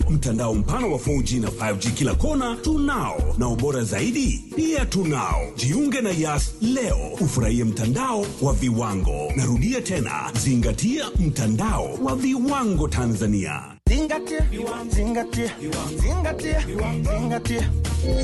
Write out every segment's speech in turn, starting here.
Mtandao mpana wa 4G na 5G kila kona tunao, na ubora zaidi pia tunao. Jiunge na Yas leo ufurahie mtandao wa viwango. Narudia tena, zingatia mtandao wa viwango Tanzania. Zingatia, zingatia, zingatia, zingatia.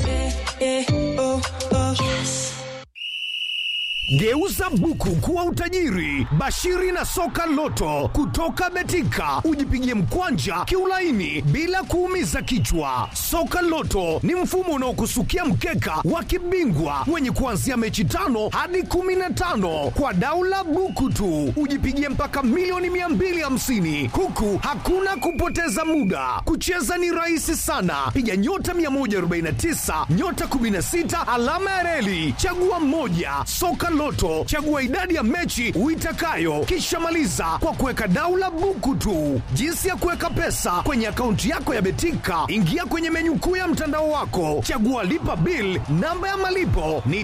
Yes. Geuza buku kuwa utajiri. Bashiri na soka loto kutoka Betika, ujipigie mkwanja kiulaini bila kuumiza kichwa. Soka loto ni mfumo unaokusukia mkeka wa kibingwa wenye kuanzia mechi 5 hadi 15 kwa daula buku tu. Ujipigie mpaka milioni 250 huku hakuna kupoteza muda. Kucheza ni rahisi sana. Piga nyota 149 nyota 16 alama ya reli, chagua mmoja. Soka Loto, chagua idadi ya mechi uitakayo, kisha maliza kwa kuweka daula buku tu. Jinsi ya kuweka pesa kwenye akaunti yako ya Betika, ingia kwenye menyu kuu ya mtandao wako, chagua lipa bill. Namba ya malipo ni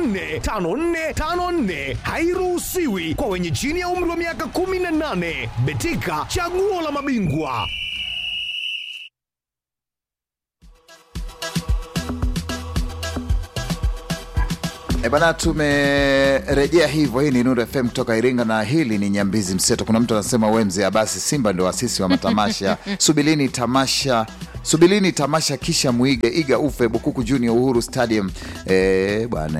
545454. Hairuhusiwi kwa wenye chini ya umri wa miaka 18. Betika, chaguo la mabingwa. Bana, tumerejea hivyo. Hii ni Nuru FM kutoka Iringa na hili ni Nyambizi Mseto. Kuna mtu anasema Wemze basi Simba ndio wasisi wa matamasha. Subilini tamasha kisha muige iga ufe Bukuku Junior Uhuru Stadium. Bwana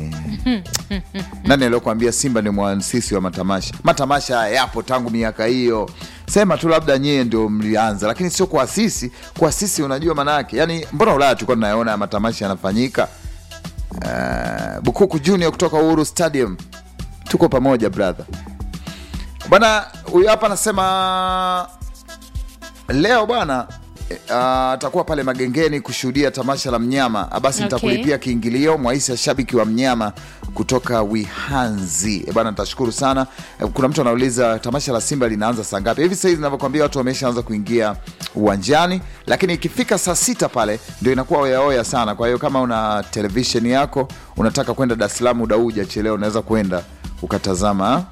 nani aliyokuambia Simba ni mwasisi wa matamasha? Matamasha yapo tangu miaka hiyo. Sema tu labda nyie ndio mlianza, lakini sio kuasisi. Kuasisi unajua maana yake. Yaani mbona Ulaya tulikuwa tunayaona matamasha yanafanyika? Bukuku Junior kutoka Uhuru Stadium, tuko pamoja brother. Bwana huyu hapa anasema leo bwana atakuwa pale Magengeni kushuhudia tamasha la mnyama. Basi nitakulipia kiingilio. Mwaisa shabiki wa mnyama kutoka Wihanzi. Bwana nitashukuru sana. Kuna mtu anauliza tamasha la Simba linaanza saa ngapi? Hivi sasa ninavyokuambia watu wameshaanza kuingia uwanjani, lakini ikifika saa 6 pale ndio inakuwa oya sana. Kwa hiyo kama una television yako unataka kwenda Dar es Salaam muda huu hujachelewa, unaweza kwenda ukatazama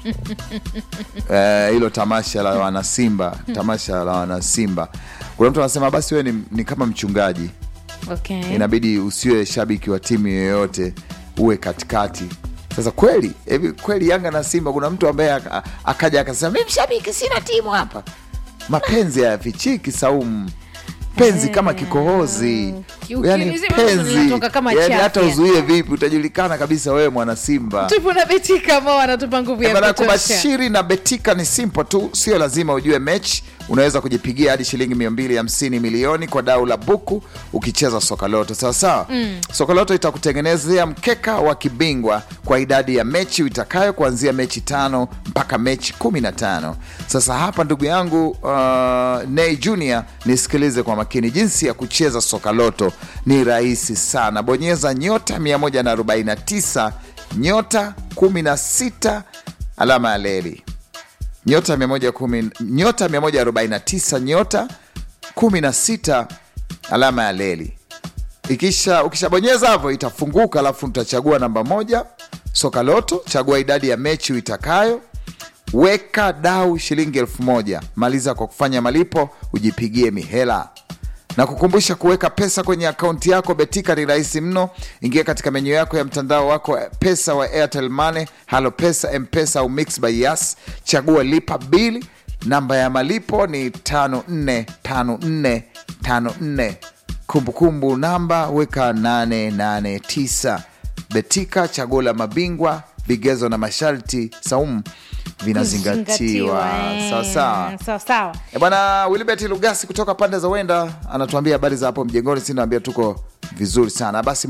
hilo tamasha la wana Simba. Tamasha la wana Simba. Kuna mtu anasema basi wewe ni kama mchungaji. Okay. Inabidi usiwe shabiki wa timu yoyote, uwe katikati. Sasa kweli Yanga na Simba, kuna mtu ambaye akaja akasema mimi shabiki sina timu hapa. Mapenzi hayafichiki Saumu. Penzi kama kikohozi. Yani penzi yani hata uzuie vipi utajulikana kabisa wewe mwana Simba. Tupo na Betika ambao wanatupa nguvu ya kutosha. Kubashiri na Betika ni simple tu, sio lazima ujue mechi. Unaweza kujipigia hadi shilingi 250 milioni kwa dau la buku ukicheza Soka Loto. Sawa. Soka Loto itakutengenezea mkeka wa kibingwa kwa idadi ya mechi utakayo, kuanzia mechi 5 mpaka mechi 15. Sasa hapa ndugu yangu Nay Junior, nisikilize kwa makini. Jinsi ya kucheza Soka Loto ni rahisi sana. Bonyeza nyota 149 nyota 16 alama ya leli, nyota 149 nyota 16 alama ya leli. Ukishabonyeza hapo itafunguka, alafu utachagua namba 1 Soka Loto, chagua idadi ya mechi uitakayo, weka dau shilingi 1000. Maliza kwa kufanya malipo, ujipigie mihela. Na kukumbusha kuweka pesa kwenye akaunti yako Betika ni rahisi mno. Ingia katika menyu yako ya mtandao wako pesa wa Airtel Money, Halo Pesa, M-Pesa au Mix by Yas. Chagua lipa bill. Namba ya malipo ni 545454. Kumbukumbu namba weka 889. Betika, chaguo la mabingwa. Vigezo na masharti Saumu vinazingatiwa. Sawa. Bwana Wilibert Lugasi kutoka pande za Wenda anatuambia habari za hapo mjengoni. Sisi naambia tuko vizuri sana. Basi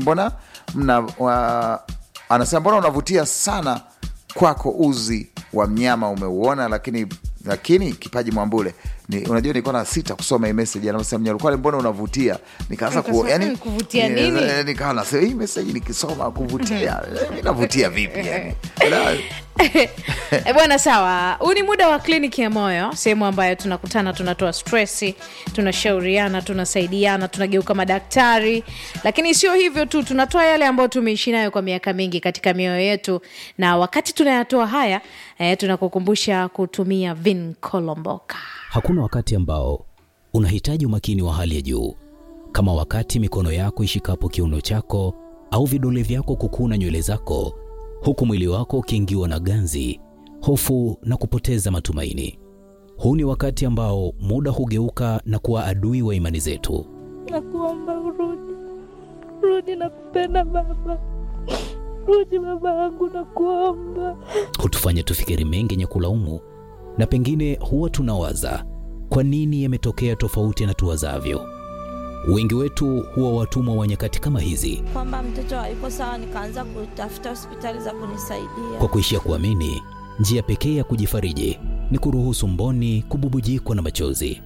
anasema mbona unavutia sana kwako uzi wa mnyama umeuona, lakini kipaji Mwambule unajua nilikuwa na sita kusoma hii message. Anasema Mnyarukwale mbona unavutia? Nikaanza yani kuvutia nini? Nikaanza nasema hii message nikisoma kuvutia. Mimi navutia vipi yani? Bwana sawa. Huu ni muda wa kliniki ya moyo, sehemu ambayo tunakutana, tunatoa stress, tunashauriana, tunasaidiana, tunageuka madaktari. Lakini sio hivyo tu, tunatoa yale ambayo tumeishi nayo kwa miaka mingi katika mioyo yetu, na wakati tunayatoa haya tunakukumbusha kutumia Vin Kolomboka. Hakuna wakati ambao unahitaji umakini wa hali ya juu, kama wakati mikono yako ishikapo kiuno chako au vidole vyako kukuna nywele zako, huku mwili wako ukiingiwa na ganzi, hofu na kupoteza matumaini. Huu ni wakati ambao muda hugeuka na kuwa adui wa imani zetu. Nakuomba urudi. Rudi, nakupenda baba. Rudi baba yangu, nakuomba. Hutufanya tufikiri mengi yenye kulaumu, na pengine huwa tunawaza kwa nini yametokea tofauti na tuwazavyo. Wengi wetu huwa watumwa wa nyakati kama hizi, Kwamba mtoto hayuko sawa, nikaanza kutafuta hospitali za kunisaidia. kwa kuishia kuamini njia pekee ya kujifariji ni kuruhusu mboni kububujikwa na machozi.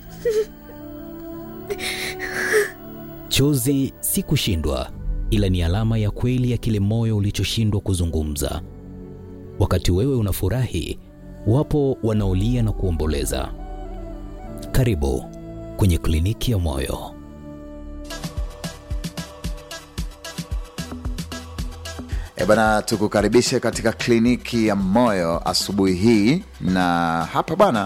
Chozi si kushindwa, ila ni alama ya kweli ya kile moyo ulichoshindwa kuzungumza. Wakati wewe unafurahi, wapo wanaolia na kuomboleza. Karibu kwenye Kliniki ya Moyo. Bana, tukukaribishe katika Kliniki ya Moyo asubuhi hii, na hapa bana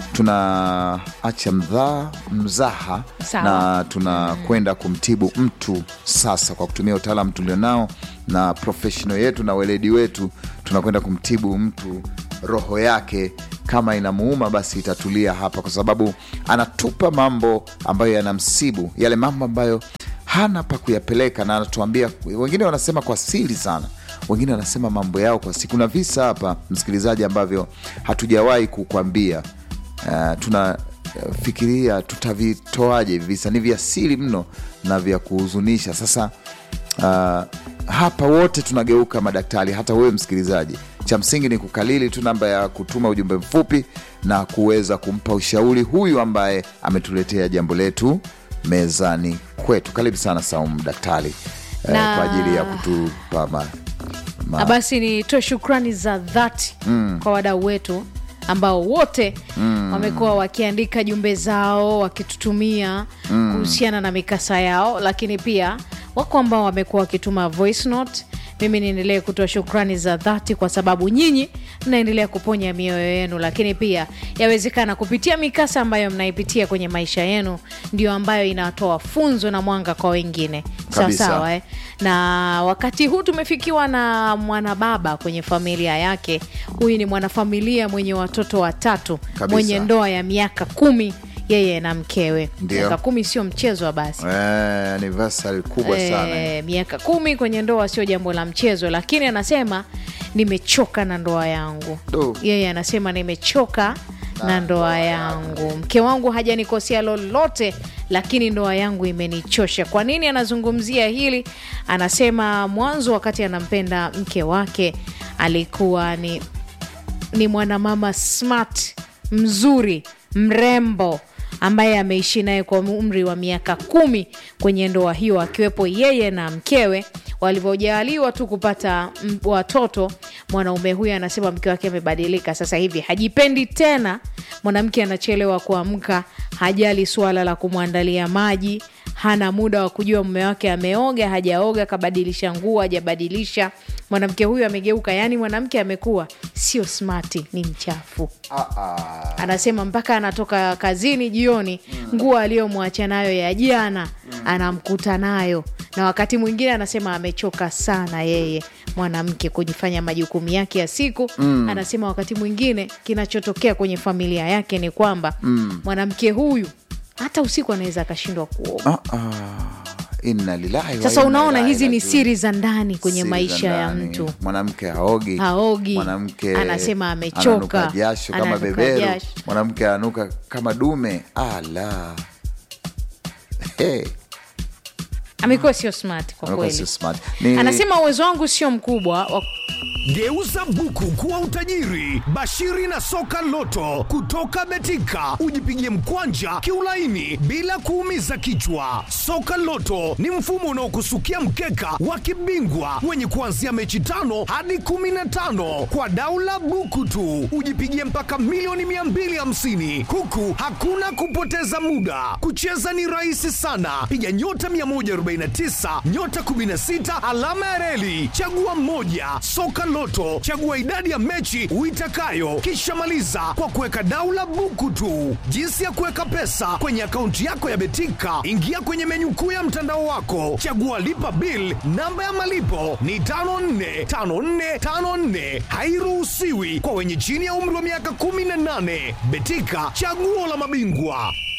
tunaacha mzaha Sawa. na tunakwenda kumtibu mtu sasa kwa kutumia utaalamu tulionao na professional yetu na weledi wetu. Tunakwenda kumtibu mtu roho yake, kama inamuuma basi itatulia hapa, kwa sababu anatupa mambo ambayo yanamsibu, yale mambo ambayo hana pa kuyapeleka, na anatuambia. Wengine wanasema kwa siri sana, wengine wanasema mambo yao kwa siku. Kuna visa hapa, msikilizaji, ambavyo hatujawahi kukwambia. Tunafikiria tutavitoaje visa, ni vya siri mno na vya kuhuzunisha. Sasa hapa wote tunageuka madaktari, hata wewe msikilizaji. Cha msingi ni kukalili tu namba ya kutuma ujumbe mfupi na kuweza kumpa ushauri huyu ambaye ametuletea jambo letu mezani kwetu. Karibu sana Saumu daktari, kwa ajili ya kutupa basi nitoe shukrani za dhati kwa wadau wetu ambao wote wamekuwa wakiandika jumbe zao wakitutumia kuhusiana na mikasa yao, lakini pia wako ambao wamekuwa wakituma voice note. Mimi niendelee kutoa shukrani za dhati kwa sababu nyinyi mnaendelea kuponya mioyo yenu, lakini pia yawezekana kupitia mikasa ambayo mnaipitia kwenye maisha yenu ndio ambayo inatoa funzo na mwanga kwa wengine. Sawa na wakati huu tumefikiwa na mwanababa kwenye familia yake. Huyu ni mwanafamilia mwenye watoto 3, mwenye ndoa ya miaka 10, yeye na mkewe. Miaka 10 sio mchezo wa basi. Anniversary kubwa sana. Miaka 10 kwenye ndoa sio jambo la mchezo, lakini anasema nimechoka na ndoa yangu. Yeye anasema nimechoka na ndoa yangu. Mke wangu hajanikosea lolote, lakini ndoa yangu imenichosha. Kwa nini anazungumzia hili? Anasema mwanzo wakati anampenda mke wake alikuwa ni mwanamama smart, mzuri, mrembo, ambaye ameishi naye kwa umri wa miaka 10 kwenye ndoa hiyo, akiwepo yeye na mkewe. Walivyojaliwa tu kupata watoto, mwanaume huyu anasema mke wake amebadilika. Sasa hivi hajipendi tena. Mwanamke anachelewa kuamka, hajali swala la kumwandalia maji, hana muda wa kujua mume wake ameoga, hajaoga, kabadilisha nguo, hajabadilisha. Mwanamke huyu amegeuka, yani mwanamke amekuwa sio smart, ni mchafu. Anasema mpaka anatoka kazini jioni, nguo aliyomwacha nayo ya jana anamkuta nayo. Na wakati mwingine anasema amechoka sana yeye mwanamke kujifanya majukumu yake ya siku. Anasema wakati mwingine kinachotokea kwenye familia yake ni kwamba mwanamke huyu hata usiku anaweza akashindwa kuoga. Inna lillahi. Sasa unaona, hizi ni siri za ndani kwenye maisha ya mtu. Mwanamke haogi. Mwanamke anasema amechoka, ananuka jasho kama beberu. Mwanamke ananuka kama dume. Amekuwa sio smart kwa kweli. Anasema uwezo wangu sio mkubwa. Geuza buku kuwa utajiri. Bashiri na soka loto kutoka Betika, ujipigie mkwanja kiulaini bila kuumiza kichwa. Soka loto ni mfumo unaokusukia mkeka wa kibingwa wenye kuanzia mechi 5 hadi 15 kwa daula buku tu. Ujipigie mpaka milioni 250, huku hakuna kupoteza muda. Kucheza ni rahisi sana. Piga nyota 140 49 nyota 16 alama ya reli, chagua mmoja. Soka Loto, chagua idadi ya mechi uitakayo, kisha maliza kwa kuweka daula buku tu. Jinsi ya kuweka pesa kwenye akaunti yako ya Betika, ingia kwenye menyu kuu ya mtandao wako, chagua lipa bill. Namba ya malipo ni 545454. Hairuhusiwi kwa wenye chini ya umri wa miaka 18. Betika, chaguo la mabingwa.